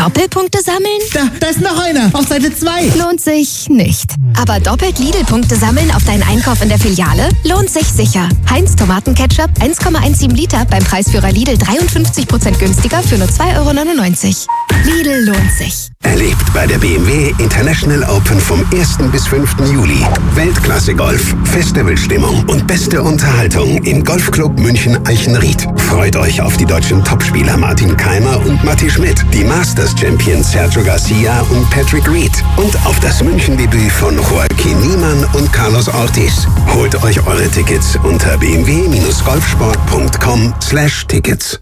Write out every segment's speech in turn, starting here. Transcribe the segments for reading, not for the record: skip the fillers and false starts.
Doppelpunkte sammeln? Da ist noch einer, auf Seite 2. Lohnt sich nicht. Aber doppelt Lidl-Punkte sammeln auf deinen Einkauf in der Filiale? Lohnt sich sicher. Heinz Tomatenketchup 1,17 Liter beim Preisführer Lidl 53% günstiger für nur 2,99 €. Lidl lohnt sich. Erlebt bei der BMW International Open vom 1. bis 5. Juli. Weltklasse Golf, Festivalstimmung und beste Unterhaltung im Golfclub München Eichenried. Freut euch auf die deutschen Topspieler Martin Keimer und Matti Schmidt, die Masters-Champions Sergio Garcia und Patrick Reed und auf das München-Debüt von Joaquin Niemann und Carlos Ortiz. Holt euch eure Tickets unter bmw-golfsport.com/Tickets.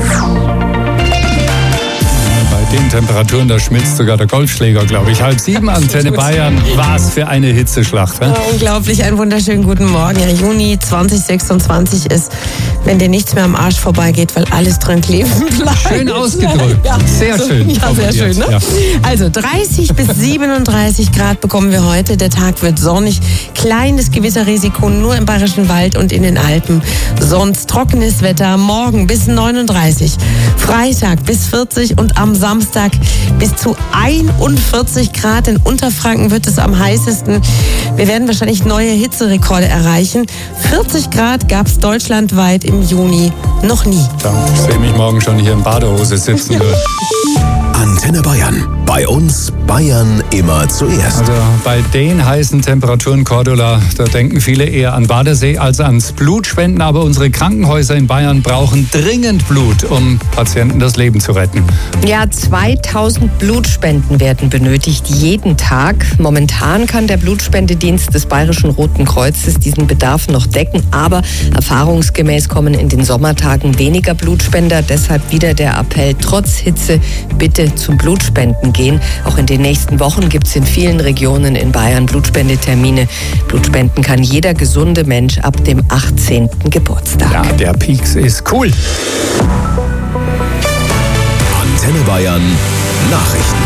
Bei den Temperaturen, da schmilzt sogar der Golfschläger, glaube ich. 6:30, Antenne Bayern. Was für eine Hitzeschlacht. Ja, unglaublich, einen wunderschönen guten Morgen. Ja, Juni 2026 ist, wenn dir nichts mehr am Arsch vorbeigeht, weil alles dran kleben bleibt. Schön ausgedrückt. Ja, sehr schön. Ja, sehr schön. Ne? Ja. Also 30 bis 37 Grad bekommen wir heute. Der Tag wird sonnig. Kleines Gewitterrisiko nur im Bayerischen Wald und in den Alpen. Sonst trockenes Wetter. Morgen bis 39. Freitag bis 40 und am Samstag bis zu 41 Grad. In Unterfranken wird es am heißesten. Wir werden wahrscheinlich neue Hitzerekorde erreichen. 40 Grad gab es deutschlandweit im Juni noch nie. Ja, ich sehe mich morgen schon hier in Badehose sitzen. Antenne Bayern. Bei uns Bayern immer zuerst. Also bei den heißen Temperaturen, Cordula, da denken viele eher an Badesee als ans Blutspenden. Aber unsere Krankenhäuser in Bayern brauchen dringend Blut, um Patienten das Leben zu retten. Ja, 2000 Blutspenden werden benötigt jeden Tag. Momentan kann der Blutspendedienst des Bayerischen Roten Kreuzes diesen Bedarf noch decken. Aber erfahrungsgemäß kommen in den Sommertagen weniger Blutspender. Deshalb wieder der Appell, trotz Hitze bitte zum Blutspenden gehen. Auch in den nächsten Wochen gibt es in vielen Regionen in Bayern Blutspendetermine. Blutspenden kann jeder gesunde Mensch ab dem 18. Geburtstag. Ja, der Pieks ist cool. Antenne Bayern Nachrichten.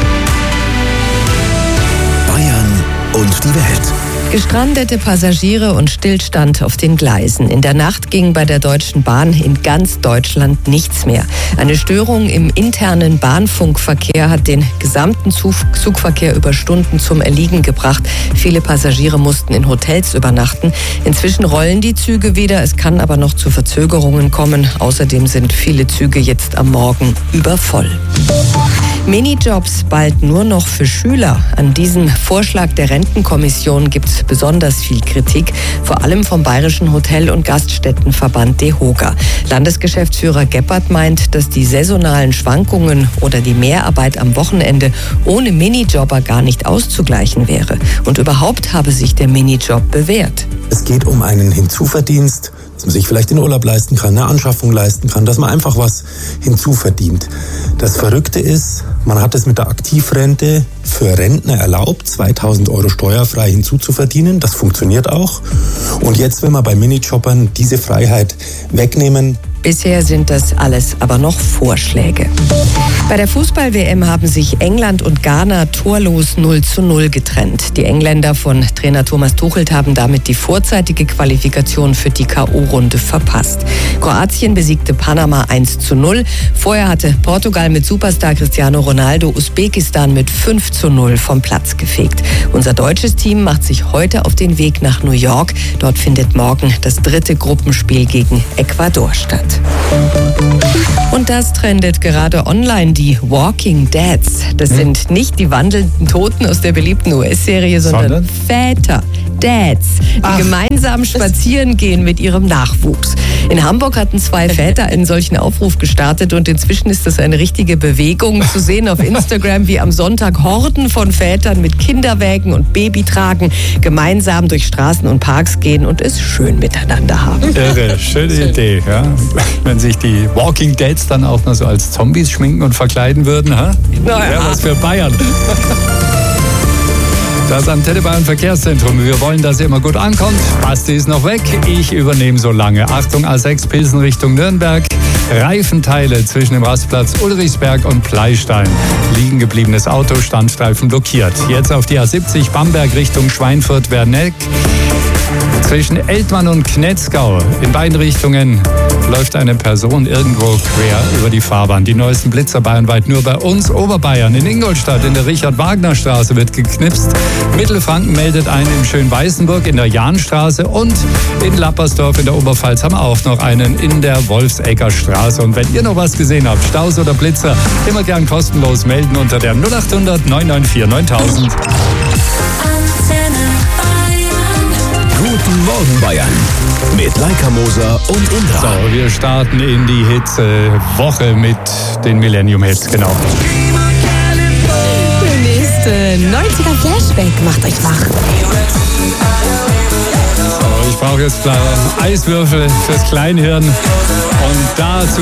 Bayern und die Welt. Gestrandete Passagiere und Stillstand auf den Gleisen. In der Nacht ging bei der Deutschen Bahn in ganz Deutschland nichts mehr. Eine Störung im internen Bahnfunkverkehr hat den gesamten Zugverkehr über Stunden zum Erliegen gebracht. Viele Passagiere mussten in Hotels übernachten. Inzwischen rollen die Züge wieder. Es kann aber noch zu Verzögerungen kommen. Außerdem sind viele Züge jetzt am Morgen übervoll. Minijobs bald nur noch für Schüler. An diesem Vorschlag der Rentenkommission gibt es besonders viel Kritik, vor allem vom Bayerischen Hotel- und Gaststättenverband DEHOGA. Landesgeschäftsführer Gebhardt meint, dass die saisonalen Schwankungen oder die Mehrarbeit am Wochenende ohne Minijobber gar nicht auszugleichen wäre. Und überhaupt habe sich der Minijob bewährt. Es geht um einen Hinzuverdienst, dass man sich vielleicht den Urlaub leisten kann, eine Anschaffung leisten kann, dass man einfach was hinzuverdient. Das Verrückte ist, man hat es mit der Aktivrente für Rentner erlaubt, 2.000 € steuerfrei hinzuzuverdienen. Das funktioniert auch. Und jetzt, wenn wir bei Minijobbern diese Freiheit wegnehmen, Bisher sind das alles aber noch Vorschläge. Bei der Fußball-WM haben sich England und Ghana torlos 0:0 getrennt. Die Engländer von Trainer Thomas Tuchel haben damit die vorzeitige Qualifikation für die K.O.-Runde verpasst. Kroatien besiegte Panama 1:0. Vorher hatte Portugal mit Superstar Cristiano Ronaldo Usbekistan mit 5:0 vom Platz gefegt. Unser deutsches Team macht sich heute auf den Weg nach New York. Dort findet morgen das 3. Gruppenspiel gegen Ecuador statt. Und das trendet gerade online, die Walking Dads. Das sind nicht die wandelnden Toten aus der beliebten US-Serie, sondern Väter, Dads, die gemeinsam spazieren gehen mit ihrem Nachwuchs. In Hamburg hatten 2 Väter einen solchen Aufruf gestartet und inzwischen ist das eine richtige Bewegung. Zu sehen auf Instagram, wie am Sonntag Horden von Vätern mit Kinderwägen und Babytragen gemeinsam durch Straßen und Parks gehen und es schön miteinander haben. Irre, schöne Idee, ja. Wenn sich die Walking Dads dann auch noch so als Zombies schminken und verkleiden würden, ha? Ja, was für Bayern. Das Antenne Bayern Verkehrszentrum. Wir wollen, dass ihr immer gut ankommt. Basti ist noch weg. Ich übernehme so lange. Achtung, A6 Pilsen Richtung Nürnberg. Reifenteile zwischen dem Rastplatz Ulrichsberg und Pleystein. Liegen gebliebenes Auto, Standstreifen blockiert. Jetzt auf die A70 Bamberg Richtung Schweinfurt-Werneck. Zwischen Eltmann und Knetzgau in beiden Richtungen läuft eine Person irgendwo quer über die Fahrbahn. Die neuesten Blitzer bayernweit nur bei uns. Oberbayern in Ingolstadt in der Richard-Wagner-Straße wird geknipst. Mittelfranken meldet einen in Schönweißenburg in der Jahnstraße und in Lappersdorf in der Oberpfalz haben wir auch noch einen in der Wolfsegger Straße. Und wenn ihr noch was gesehen habt, Staus oder Blitzer, immer gern kostenlos melden unter der 0800 994 9000. Guten Morgen Bayern mit Laika Moser und Indra. So, wir starten in die Hitze-Woche mit den Millennium-Hits, genau. Der nächste 90er Flashback macht euch wach. So, ich brauche jetzt Eiswürfel fürs Kleinhirn und dazu